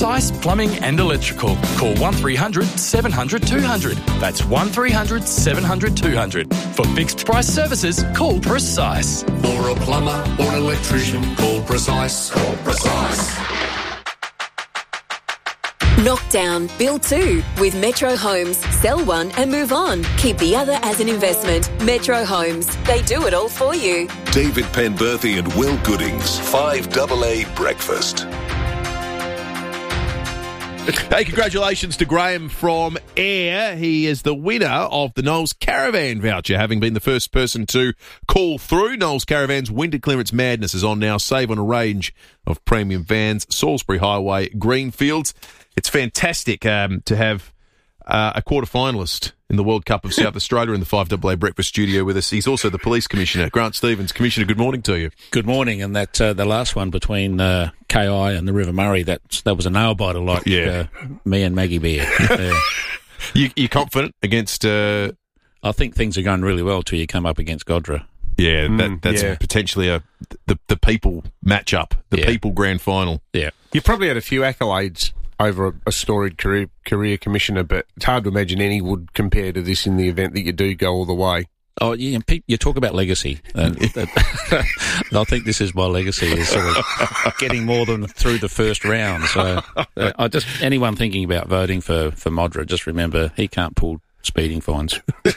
Precise Plumbing and Electrical. Call 1300 700 200. That's 1300 700 200. For fixed price services, call Precise. For a plumber or an electrician, call Precise. Call Precise. Knock down, build two with Metro Homes. Sell one and move on. Keep the other as an investment. Metro Homes. They do it all for you. David Penberthy and Will Goodings. 5AA Breakfast. Hey, congratulations to Graham from Ayr. He is the winner of the Knowles Caravan voucher, having been the first person to call through. Knowles Caravan's winter clearance madness is on now. Save on a range of premium vans, Salisbury Highway, Greenfields. It's fantastic to have a quarter-finalist in the World Cup of South Australia in the 5AA Breakfast studio with us. He's also the Police Commissioner, Grant Stevens. Commissioner, good morning to you. Good morning, and that the last one between KI and the River Murray, that was a nail-biter like me and Maggie Bear. You confident against... I think things are going really well till you come up against Godra. Yeah, that's potentially the people match-up, the people grand final. Yeah. You probably had a few accolades over a storied career commissioner, but it's hard to imagine any would compare to this in the event that you do go all the way. Oh, yeah, you talk about legacy. I think this is my legacy, is sort of getting more than through the first round. So anyone thinking about voting for Modra, just remember he can't pull speeding fines.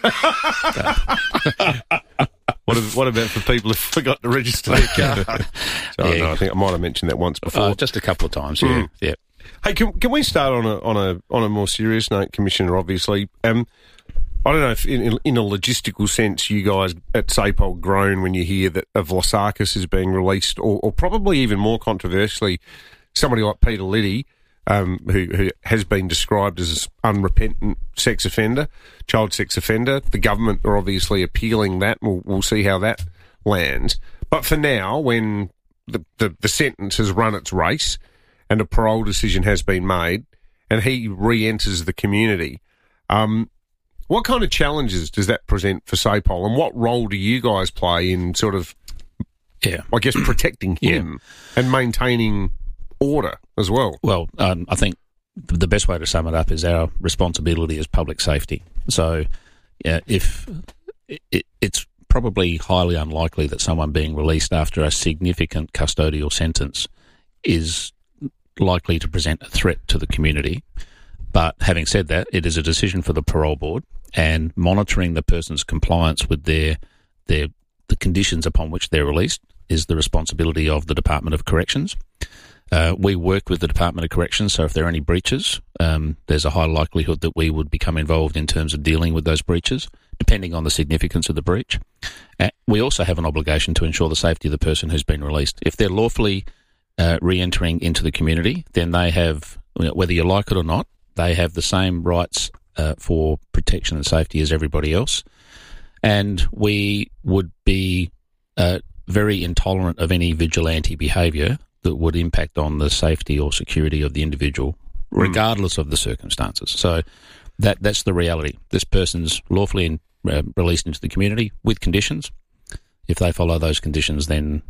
What about for people who forgot to register their car? I think I might have mentioned that once before. Just a couple of times, yeah. Hey, can we start on a more serious note, Commissioner? Obviously, I don't know if in a logistical sense you guys at SAPOL groan when you hear that a Vlasakis is being released, or probably even more controversially, somebody like Peter Liddy, who has been described as unrepentant sex offender, child sex offender. The government are obviously appealing that. We'll see how that lands. But for now, when the sentence has run its race and a parole decision has been made, and he re-enters the community, what kind of challenges does that present for SAPOL, and what role do you guys play in sort of, I guess, protecting him and maintaining order as well? Well, I think the best way to sum it up is our responsibility is public safety. So, if it's probably highly unlikely that someone being released after a significant custodial sentence is likely to present a threat to the community. But having said that, it is a decision for the parole board, and monitoring the person's compliance with the conditions upon which they're released is the responsibility of the Department of Corrections. We work with the Department of Corrections, so if there are any breaches, there's a high likelihood that we would become involved in terms of dealing with those breaches, depending on the significance of the breach. We also have an obligation to ensure the safety of the person who's been released. If they're lawfully re-entering into the community, then they have, whether you like it or not, they have the same rights for protection and safety as everybody else. And we would be very intolerant of any vigilante behaviour that would impact on the safety or security of the individual, regardless of the circumstances. So that's the reality. This person's lawfully released into the community with conditions. If they follow those conditions, then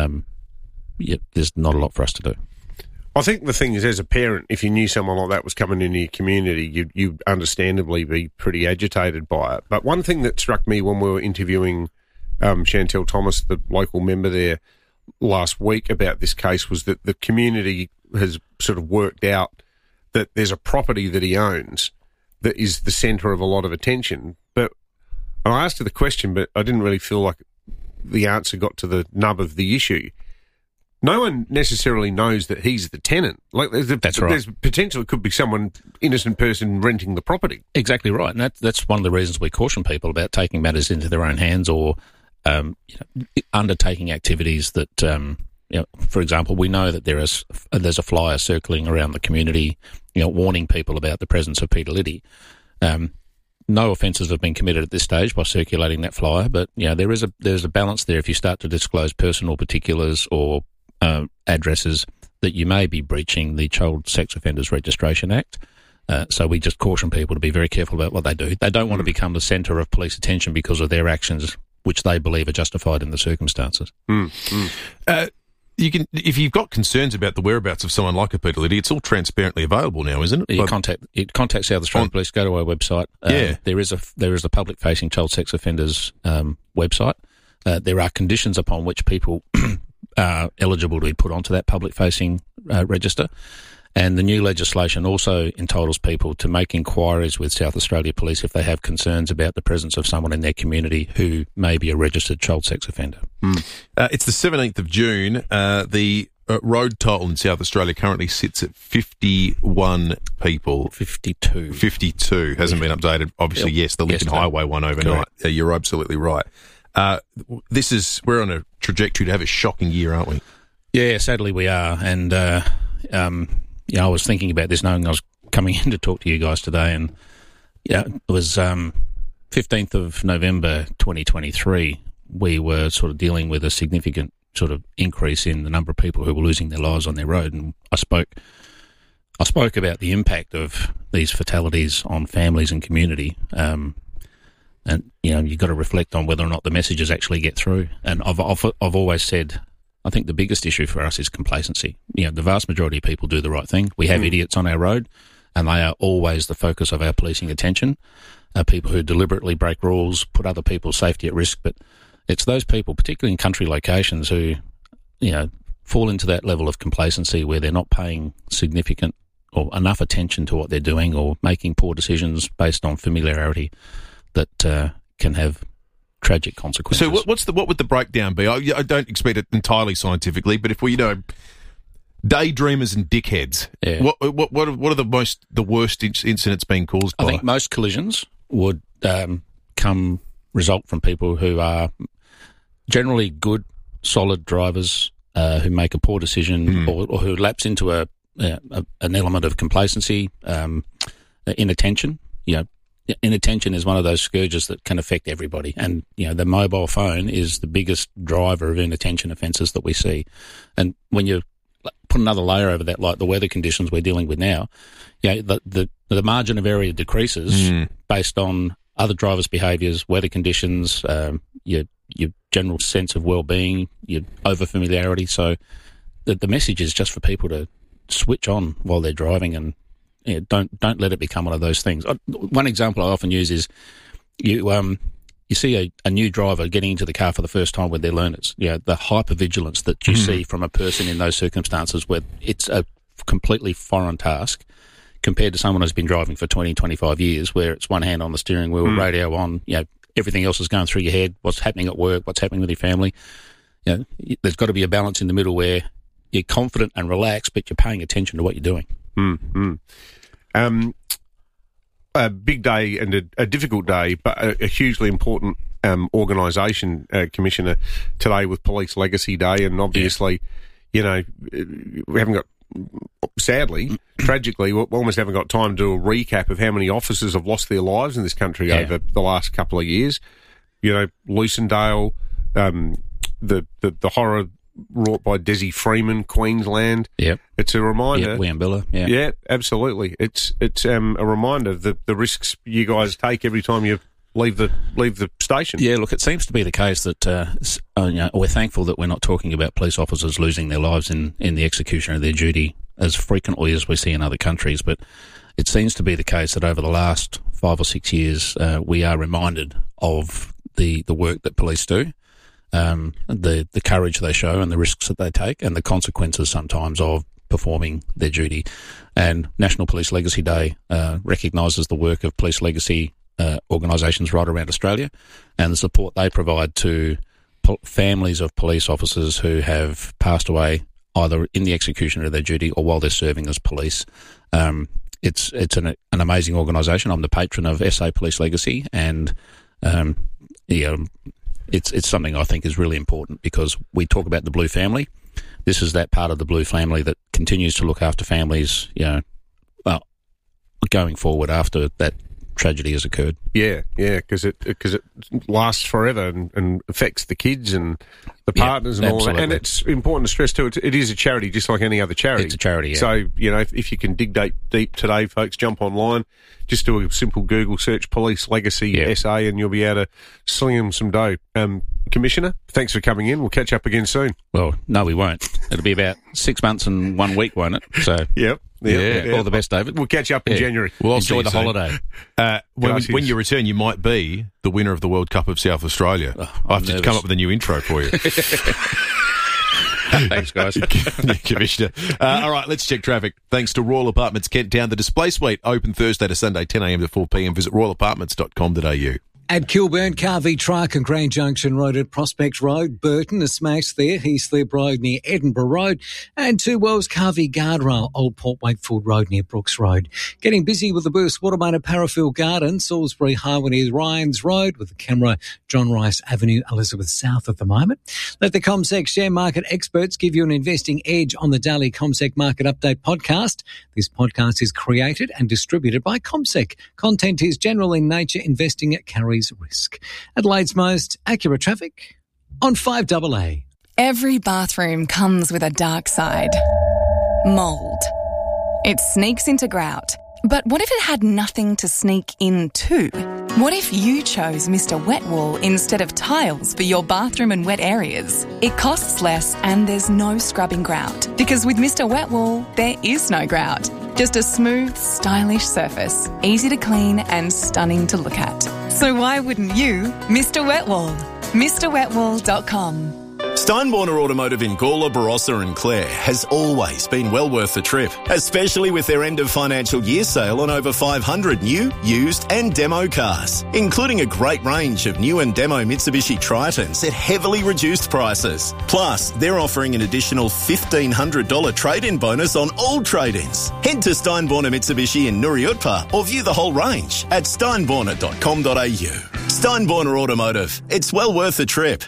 there's not a lot for us to do. I think the thing is, as a parent, if you knew someone like that was coming into your community, you'd understandably be pretty agitated by it. But one thing that struck me when we were interviewing Chantel Thomas, the local member there, last week about this case, was that the community has sort of worked out that there's a property that he owns that is the centre of a lot of attention. But I asked her the question, but I didn't really feel like the answer got to the nub of the issue. No one necessarily knows that he's the tenant. Like, That's right. There's potential it could be someone, innocent person, renting the property. Exactly right. And that's one of the reasons we caution people about taking matters into their own hands, or undertaking activities that, for example, we know that there's a flyer circling around the community, warning people about the presence of Peter Liddy. No offences have been committed at this stage by circulating that flyer, but there's a balance there. If you start to disclose personal particulars or addresses, that you may be breaching the Child Sex Offenders Registration Act. So we just caution people to be very careful about what they do. They don't want to become the centre of police attention because of their actions, which they believe are justified in the circumstances. you can, if you've got concerns about the whereabouts of someone like a Peter Liddy, it's all transparently available now, isn't it? You contact South Australian Police. Go to our website. There is a public facing child sex offenders website. There are conditions upon which people are eligible to be put onto that public facing register. And the new legislation also entitles people to make inquiries with South Australia Police if they have concerns about the presence of someone in their community who may be a registered child sex offender. It's the 17th of June. The road toll in South Australia currently sits at 51 people. 52. 52. Hasn't been updated. Obviously, yes, the Lincoln Highway one overnight. You're absolutely right. We're on a trajectory to have a shocking year, aren't we? Yeah, sadly we are. And, I was thinking about this knowing I was coming in to talk to you guys today, and it was 15th of November 2023. We were sort of dealing with a significant sort of increase in the number of people who were losing their lives on their road, and I spoke about the impact of these fatalities on families and community. And you've got to reflect on whether or not the messages actually get through. And I've always said, I think the biggest issue for us is complacency. The vast majority of people do the right thing. We have idiots on our road, and they are always the focus of our policing attention. People who deliberately break rules, put other people's safety at risk. But it's those people, particularly in country locations, who, fall into that level of complacency where they're not paying significant or enough attention to what they're doing, or making poor decisions based on familiarity that can have tragic consequences. So what would the breakdown be? I don't expect it entirely scientifically, but if we, daydreamers and dickheads, what are the worst incidents being caused by? I think most collisions would result from people who are generally good, solid drivers who make a poor decision or who lapse into an element of complacency, inattention. Inattention is one of those scourges that can affect everybody. And, the mobile phone is the biggest driver of inattention offences that we see. And when you put another layer over that, like the weather conditions we're dealing with now, the margin of error decreases based on other drivers' behaviours, weather conditions, your general sense of well-being, your over-familiarity. So the message is just for people to switch on while they're driving and don't let it become one of those things. One example I often use is you see a new driver getting into the car for the first time with their learners. The hypervigilance that you see from a person in those circumstances where it's a completely foreign task compared to someone who's been driving for 20, 25 years, where it's one hand on the steering wheel, radio on, everything else is going through your head, what's happening at work, what's happening with your family. There's got to be a balance in the middle where you're confident and relaxed, but you're paying attention to what you're doing. A big day and a difficult day, but a hugely important organisation, Commissioner, today with Police Legacy Day, and obviously, we haven't got, sadly, tragically, we almost haven't got time to do a recap of how many officers have lost their lives in this country over the last couple of years. Lucendale, the horror wrought by Desi Freeman, Queensland. Yep. It's a reminder. Wiambilla. Yeah, absolutely. It's a reminder of the risks you guys take every time you leave the station. Yeah, look, it seems to be the case that we're thankful that we're not talking about police officers losing their lives in the execution of their duty as frequently as we see in other countries, but it seems to be the case that over the last 5 or 6 years we are reminded of the work that police do. The courage they show and the risks that they take and the consequences sometimes of performing their duty. And National Police Legacy Day recognises the work of police legacy organisations right around Australia and the support they provide to families of police officers who have passed away either in the execution of their duty or while they're serving as police. It's an amazing organisation. I'm the patron of SA Police Legacy, and it's something I think is really important because we talk about the Blue family. This is that part of the Blue family that continues to look after families, going forward after that tragedy has occurred. Yeah, because it lasts forever and affects the kids and the partners and all that. And it's important to stress too, it is a charity just like any other charity. It's a charity, yeah. So, if you can dig deep today, folks, jump online, just do a simple Google search, Police Legacy SA, and you'll be able to sling them some dough. Commissioner. Thanks for coming in. We'll catch up again soon. Well, no, we won't. It'll be about 6 months and 1 week, won't it? So, Yep. all the best, David. We'll catch up in January. Well, Enjoy the holiday. When you return, you might be the winner of the World Cup of South Australia. I have to come up with a new intro for you. Thanks, guys. Commissioner. All right, let's check traffic. Thanks to Royal Apartments Kent Town. The display suite open Thursday to Sunday, 10 a.m. to 4 p.m. Visit royalapartments.com.au. At Kilburn, Carvey Truck and Grand Junction Road at Prospect Road, Burton, a smash there, Heathslip Road near Edinburgh Road, and Two Wells Carvey Guardrail, Old Port Wakefield Road near Brooks Road. Getting busy with the Burst Watermain at Parafield Garden, Salisbury Highway near Ryan's Road, with the camera John Rice Avenue, Elizabeth South at the moment. Let the CommSec share market experts give you an investing edge on the daily CommSec Market Update podcast. This podcast is created and distributed by CommSec. Content is general in nature, investing at carries risk. Adelaide's most accurate traffic on 5AA. Every bathroom comes with a dark side. Mould. It sneaks into grout. But what if it had nothing to sneak into? What if you chose Mr. Wet Wool instead of tiles for your bathroom and wet areas? It costs less and there's no scrubbing grout. Because with Mr. Wet Wool, there is no grout. Just a smooth, stylish surface, easy to clean and stunning to look at. So why wouldn't you, Mr. Wet Wool? MrWetWool.com. Steinborner Automotive in Gawler, Barossa and Clare has always been well worth the trip, especially with their end of financial year sale on over 500 new, used and demo cars, including a great range of new and demo Mitsubishi Tritons at heavily reduced prices. Plus, they're offering an additional $1,500 trade-in bonus on all trade-ins. Head to Steinborner Mitsubishi in Nuriutpa or view the whole range at steinborner.com.au. Steinborner Automotive. It's well worth the trip.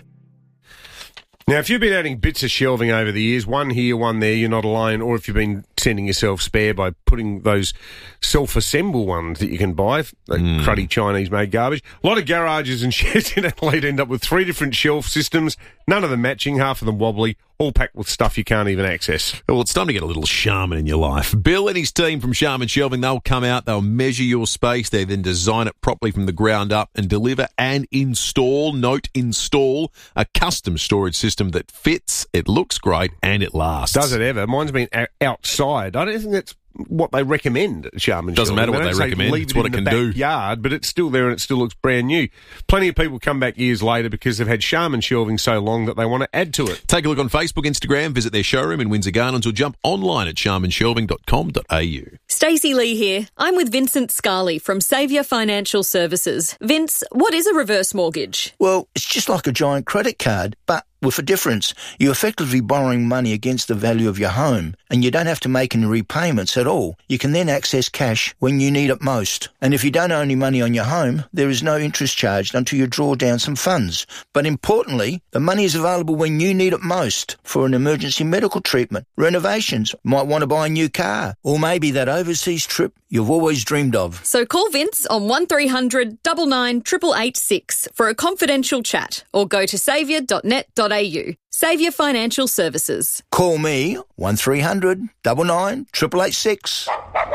Now, if you've been adding bits of shelving over the years, one here, one there, you're not alone, or if you've been sending yourself spare by putting those self-assemble ones that you can buy, that cruddy Chinese-made garbage. A lot of garages and sheds in Adelaide end up with 3 different shelf systems, none of them matching, half of them wobbly, all packed with stuff you can't even access. Well, it's time to get a little Charmin in your life. Bill and his team from Charmin Shelving, they'll come out, they'll measure your space, they then design it properly from the ground up and deliver and install, note install, a custom storage system that fits, it looks great and it lasts. Does it ever? Mine's been outside. I don't think that's what they recommend at Charmin. Doesn't matter what they recommend, it's what it can do. Yard, but it's still there and it still looks brand new. Plenty of people come back years later because they've had Charmin shelving so long that they want to add to it. Take a look on Facebook, Instagram, visit their showroom in Windsor Gardens or jump online at charminshelving.com.au. Stacey Lee here. I'm with Vincent Scarley from Saviour Financial Services. Vince, what is a reverse mortgage? Well, it's just like a giant credit card, but with a difference. You're effectively borrowing money against the value of your home, and you don't have to make any repayments at all. You can then access cash when you need it most. And if you don't owe any money on your home, there is no interest charged until you draw down some funds. But importantly, the money is available when you need it most for an emergency medical treatment, renovations, might want to buy a new car, or maybe that overseas trip you've always dreamed of. So call Vince on 1300 99 886 for a confidential chat, or go to saviour.net.au. Saviour Financial Services. Call me 1300 99 886.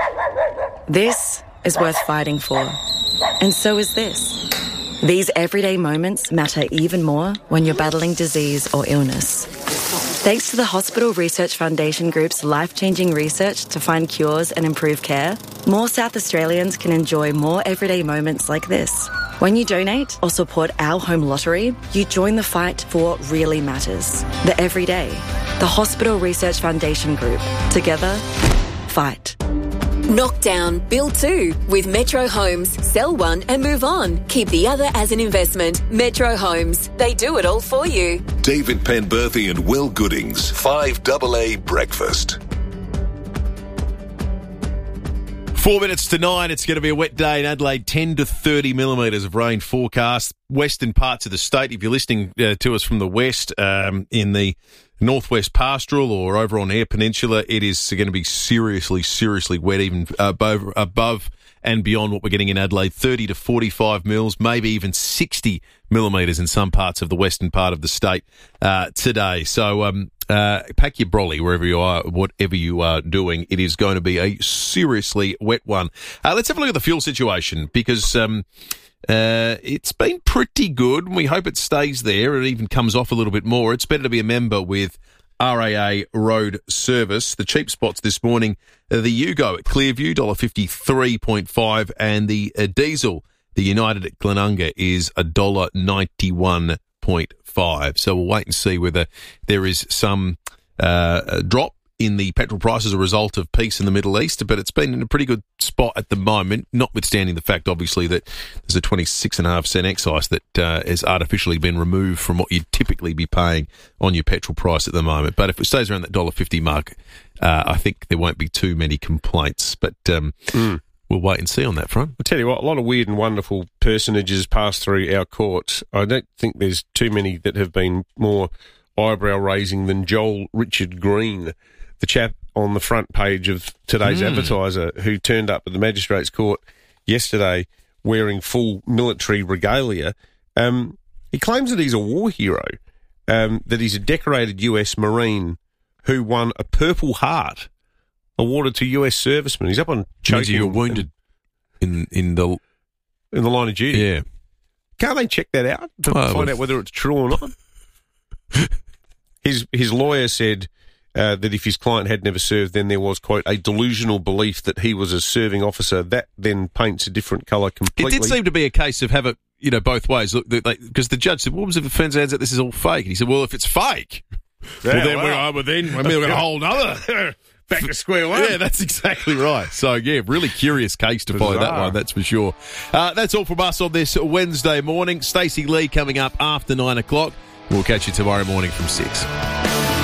This is worth fighting for. And so is this. These everyday moments matter even more when you're battling disease or illness. Thanks to the Hospital Research Foundation Group's life-changing research to find cures and improve care, more South Australians can enjoy more everyday moments like this. When you donate or support our home lottery, you join the fight for what really matters. The everyday. The Hospital Research Foundation Group. Together, fight. Knock down, build 2 with Metro Homes. Sell one and move on. Keep the other as an investment. Metro Homes. They do it all for you. David Penberthy and Will Goodings, 5AA Breakfast. 4 minutes to 9. It's going to be a wet day in Adelaide. 10 to 30 millimetres of rain forecast. Western parts of the state. If you're listening to us from the west, in the northwest pastoral or over on Eyre Peninsula, it is going to be seriously wet, even above and beyond what we're getting in Adelaide. 30 to 45 mils, maybe even 60 millimetres in some parts of the western part of the state today. So pack your brolly wherever you are, whatever you are doing. It is going to be a seriously wet one. Let's have a look at the fuel situation, because It's been pretty good, and we hope it stays there. It even comes off a little bit more. It's better to be a member with RAA Road Service. The cheap spots this morning, the Yugo at Clearview, $1.53.5, and the diesel, the United at Glenunga, is $1.91.5. So we'll wait and see whether there is some drop in the petrol price as a result of peace in the Middle East, but it's been in a pretty good spot at the moment, notwithstanding the fact, obviously, that there's a 26.5 cent excise that has artificially been removed from what you'd typically be paying on your petrol price at the moment. But if it stays around that $1.50 mark, I think there won't be too many complaints. But we'll wait and see on that front. I'll tell you what, a lot of weird and wonderful personages pass through our courts. I don't think there's too many that have been more eyebrow-raising than Joel Richard Green, the chap on the front page of today's Advertiser, who turned up at the Magistrates Court yesterday wearing full military regalia. He claims that he's a war hero, that he's a decorated US Marine who won a Purple Heart awarded to US servicemen. He's up on choking. You were wounded in the line of duty. Yeah. Can't they check that out to find out whether it's true or not? His lawyer said that if his client had never served, then there was, quote, a delusional belief that he was a serving officer. That then paints a different colour completely. It did seem to be a case of have it, both ways. Look, because the judge said, "What was if the defence adds that this is all fake?" And he said, "Well, if it's fake, we're going to hold other back to square one." Yeah, that's exactly right. So, yeah, really curious case to follow that one, that's for sure. That's all from us on this Wednesday morning. Stacey Lee coming up after 9 o'clock. We'll catch you tomorrow morning from 6.